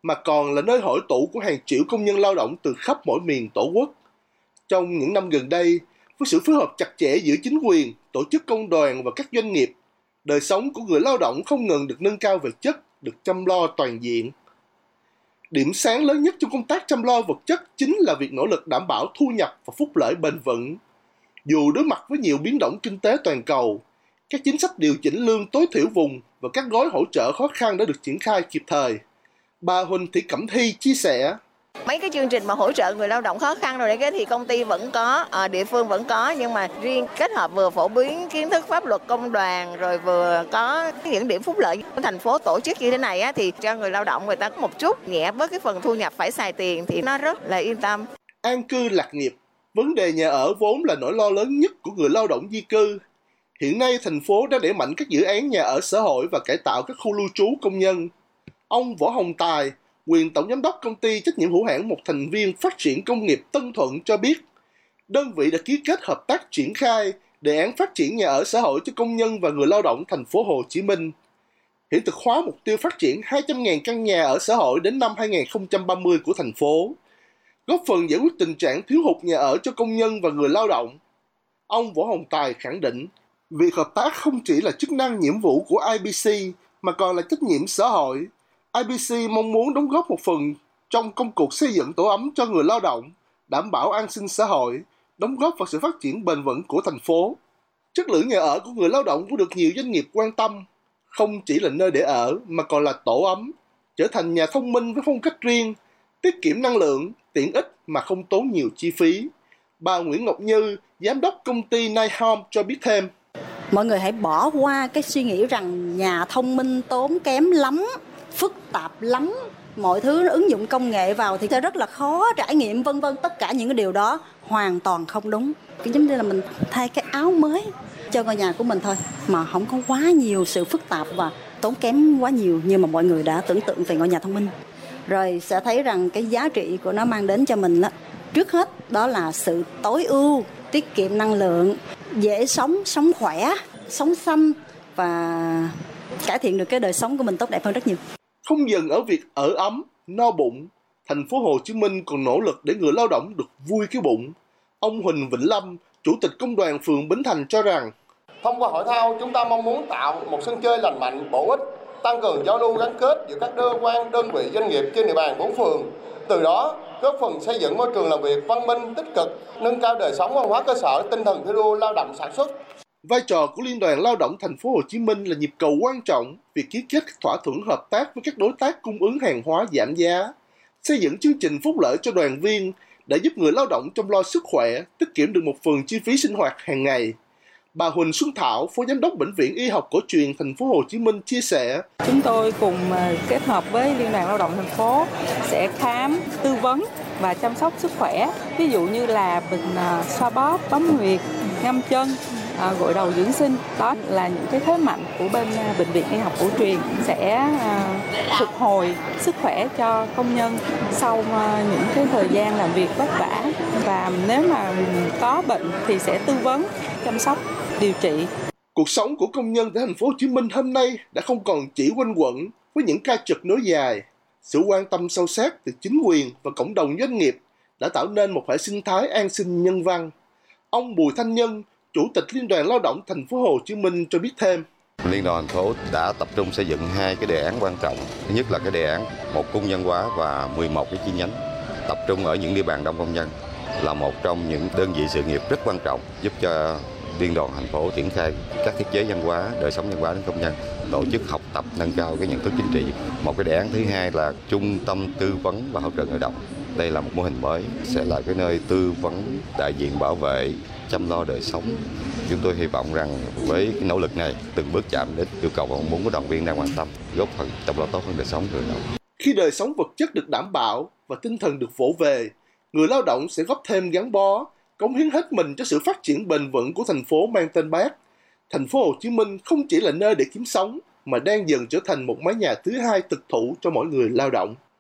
mà còn là nơi hội tụ của hàng triệu công nhân lao động từ khắp mọi miền Tổ quốc. Trong những năm gần đây, với sự phối hợp chặt chẽ giữa chính quyền, tổ chức công đoàn và các doanh nghiệp, đời sống của người lao động không ngừng được nâng cao về chất, được chăm lo toàn diện. Điểm sáng lớn nhất trong công tác chăm lo vật chất chính là việc nỗ lực đảm bảo thu nhập và phúc lợi bền vững. Dù đối mặt với nhiều biến động kinh tế toàn cầu, các chính sách điều chỉnh lương tối thiểu vùng và các gói hỗ trợ khó khăn đã được triển khai kịp thời. Bà Huỳnh Thị Cẩm Thi chia sẻ: Mấy cái chương trình mà hỗ trợ người lao động khó khăn rồi đấy thì công ty vẫn có, địa phương vẫn có, nhưng mà riêng kết hợp vừa phổ biến kiến thức pháp luật công đoàn rồi vừa có những điểm phúc lợi. Thành phố tổ chức như thế này á, thì cho người lao động người ta có một chút nhẹ bớt cái phần thu nhập phải xài tiền thì nó rất là yên tâm. An cư lạc nghiệp, vấn đề nhà ở vốn là nỗi lo lớn nhất của người lao động di cư. Hiện nay thành phố đã đẩy mạnh các dự án nhà ở xã hội và cải tạo các khu lưu trú công nhân. Ông Võ Hồng Tài, quyền tổng giám đốc công ty trách nhiệm hữu hạn một thành viên phát triển công nghiệp Tân Thuận cho biết, đơn vị đã ký kết hợp tác triển khai đề án phát triển nhà ở xã hội cho công nhân và người lao động thành phố Hồ Chí Minh, hiện thực hóa mục tiêu phát triển 200.000 căn nhà ở xã hội đến năm 2030 của thành phố, góp phần giải quyết tình trạng thiếu hụt nhà ở cho công nhân và người lao động. Ông Võ Hồng Tài khẳng định, việc hợp tác không chỉ là chức năng nhiệm vụ của IBC mà còn là trách nhiệm xã hội. IBC mong muốn đóng góp một phần trong công cuộc xây dựng tổ ấm cho người lao động, đảm bảo an sinh xã hội, đóng góp vào sự phát triển bền vững của thành phố. Chất lượng nhà ở của người lao động cũng được nhiều doanh nghiệp quan tâm, không chỉ là nơi để ở mà còn là tổ ấm, trở thành nhà thông minh với phong cách riêng, tiết kiệm năng lượng, tiện ích mà không tốn nhiều chi phí. Bà Nguyễn Ngọc Như, giám đốc công ty Night Home cho biết thêm: Mọi người hãy bỏ qua cái suy nghĩ rằng nhà thông minh tốn kém lắm, phức tạp lắm, mọi thứ ứng dụng công nghệ vào thì sẽ rất là khó trải nghiệm vân vân. Tất cả những cái điều đó hoàn toàn không đúng. Cái giống như là mình thay cái áo mới cho ngôi nhà của mình thôi, mà không có quá nhiều sự phức tạp và tốn kém quá nhiều như mà mọi người đã tưởng tượng về ngôi nhà thông minh. Rồi sẽ thấy rằng cái giá trị của nó mang đến cho mình đó, trước hết đó là sự tối ưu, tiết kiệm năng lượng, dễ sống, sống khỏe, sống xanh và cải thiện được cái đời sống của mình tốt đẹp hơn rất nhiều. Không dừng ở việc ở ấm, no bụng, thành phố Hồ Chí Minh còn nỗ lực để người lao động được vui cái bụng. Ông Huỳnh Vĩnh Lâm, Chủ tịch Công đoàn phường Bến Thành cho rằng, thông qua hội thao chúng ta mong muốn tạo một sân chơi lành mạnh, bổ ích, tăng cường giao lưu gắn kết giữa các cơ quan, đơn vị, doanh nghiệp trên địa bàn 4 phường. Từ đó góp phần xây dựng môi trường làm việc văn minh, tích cực, nâng cao đời sống văn hóa cơ sở, tinh thần thi đua lao động sản xuất. Vai trò của Liên đoàn Lao động Thành phố Hồ Chí Minh là nhịp cầu quan trọng việc ký kết các thỏa thuận hợp tác với các đối tác cung ứng hàng hóa giảm giá, xây dựng chương trình phúc lợi cho đoàn viên để giúp người lao động chăm lo sức khỏe, tiết kiệm được một phần chi phí sinh hoạt hàng ngày. Bà Huỳnh Xuân Thảo, Phó Giám đốc Bệnh viện Y học cổ truyền Thành phố Hồ Chí Minh chia sẻ: Chúng tôi cùng kết hợp với Liên đoàn Lao động thành phố sẽ khám, tư vấn và chăm sóc sức khỏe. Ví dụ như là bệnh xoa bóp, bấm huyệt, ngâm chân, gội đầu dưỡng sinh. Đó là những cái thế mạnh của bên Bệnh viện Y học cổ truyền sẽ phục hồi sức khỏe cho công nhân sau những cái thời gian làm việc vất vả. Và nếu mà có bệnh thì sẽ tư vấn, chăm sóc, điều trị. Cuộc sống của công nhân tại Thành phố Hồ Chí Minh hôm nay đã không còn chỉ quanh quẩn với những ca trực nối dài. Sự quan tâm sâu sát từ chính quyền và cộng đồng doanh nghiệp đã tạo nên một hệ sinh thái an sinh nhân văn. Ông Bùi Thanh Nhân, Chủ tịch Liên đoàn Lao động Thành phố Hồ Chí Minh cho biết thêm: Liên đoàn thành phố đã tập trung xây dựng 2 cái đề án quan trọng. Thứ nhất là cái đề án một cung nhân hóa và 11 cái chi nhánh, tập trung ở những địa bàn đông công nhân, là một trong những đơn vị sự nghiệp rất quan trọng giúp cho Liên đoàn thành phố triển khai các thiết chế văn hóa, đời sống văn hóa đến công nhân, tổ chức học tập, nâng cao cái nhận thức chính trị. Một cái đề án thứ hai là trung tâm tư vấn và hỗ trợ người lao động. Đây là một mô hình mới, sẽ là cái nơi tư vấn, đại diện bảo vệ, chăm lo đời sống. Chúng tôi hy vọng rằng với cái nỗ lực này từng bước chạm đến yêu cầu và mong muốn của đoàn viên đang quan tâm, góp phần chăm lo tốt hơn đời sống người lao động. Khi đời sống vật chất được đảm bảo và tinh thần được vỗ về, người lao động sẽ góp thêm gắn bó, cống hiến hết mình cho sự phát triển bền vững của thành phố mang tên Bác. Thành phố Hồ Chí Minh không chỉ là nơi để kiếm sống mà đang dần trở thành một mái nhà thứ hai thực thụ cho mỗi người lao động.